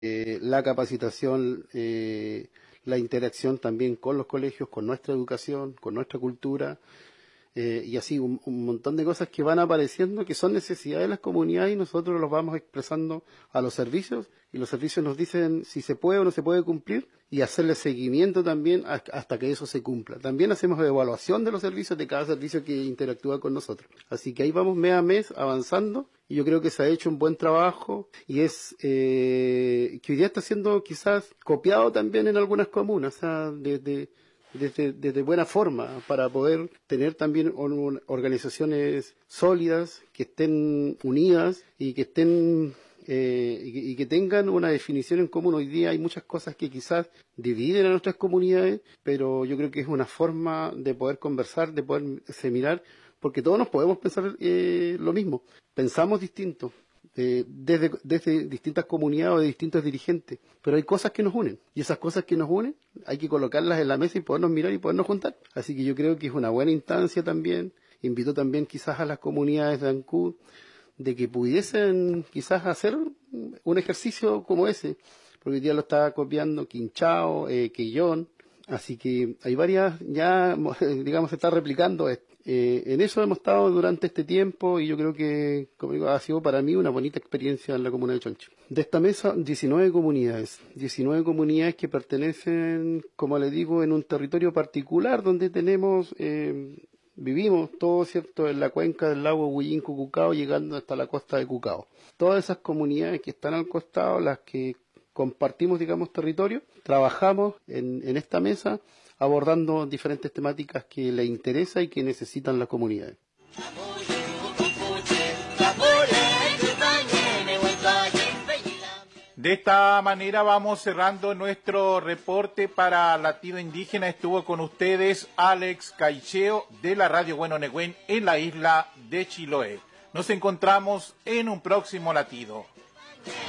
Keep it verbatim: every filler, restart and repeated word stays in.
eh, la capacitación, eh, la interacción también con los colegios, con nuestra educación, con nuestra cultura, eh, y así un, un montón de cosas que van apareciendo que son necesidades de las comunidades y nosotros los vamos expresando a los servicios y los servicios nos dicen si se puede o no se puede cumplir y hacerle seguimiento también hasta que eso se cumpla. También hacemos evaluación de los servicios de cada servicio que interactúa con nosotros. Así que ahí vamos mes a mes avanzando y yo creo que se ha hecho un buen trabajo y es eh, que hoy día está siendo quizás copiado también en algunas comunas, o sea, desde Desde, desde buena forma para poder tener también un, organizaciones sólidas que estén unidas y que estén eh, y, que, y que tengan una definición en común. Hoy día hay muchas cosas que quizás dividen a nuestras comunidades, pero yo creo que es una forma de poder conversar, de poder mirar, porque todos nos podemos pensar eh, lo mismo, pensamos distinto. Eh, desde, desde distintas comunidades o de distintos dirigentes, pero hay cosas que nos unen y esas cosas que nos unen hay que colocarlas en la mesa y podernos mirar y podernos juntar. Así que yo creo que es una buena instancia también. Invito también quizás a las comunidades de Ancud de que pudiesen quizás hacer un ejercicio como ese, porque hoy día lo está copiando Quinchao, eh, Quillón, así que hay varias, ya digamos se está replicando esto. Eh, en eso hemos estado durante este tiempo y yo creo que, como digo, ha sido para mí una bonita experiencia en la comuna de Chonchi. De esta mesa, diecinueve comunidades, diecinueve comunidades que pertenecen, como le digo, en un territorio particular donde tenemos, eh, vivimos todos, ¿cierto?, en la cuenca del lago Huillinco-Cucao, llegando hasta la costa de Cucao. Todas esas comunidades que están al costado, las que compartimos, digamos, territorio, trabajamos en, en esta mesa abordando diferentes temáticas que le interesan y que necesitan las comunidades. De esta manera vamos cerrando nuestro reporte para Latido Indígena. Estuvo con ustedes Alex Caicheo de la Radio Bueno Negüén en la isla de Chiloé. Nos encontramos en un próximo Latido.